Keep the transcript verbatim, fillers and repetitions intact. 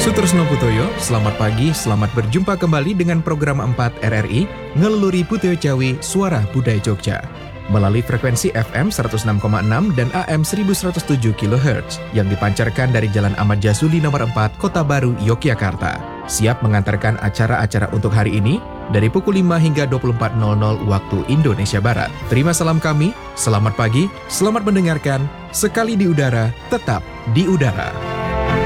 Sutresno Putoyo, selamat pagi, selamat berjumpa kembali dengan program empat R R I, Ngeluluri Putoyo Jawi, Suara Budaya Jogja. Melalui frekuensi F M seratus enam koma enam dan A M seribu seratus tujuh kilohertz yang dipancarkan dari Jalan Ahmad Yazuli nomor empat, Kota Baru, Yogyakarta. Siap mengantarkan acara-acara untuk hari ini dari pukul lima hingga dua puluh empat nol nol waktu Indonesia Barat. Terima salam kami, selamat pagi, selamat mendengarkan, sekali di udara, tetap di udara.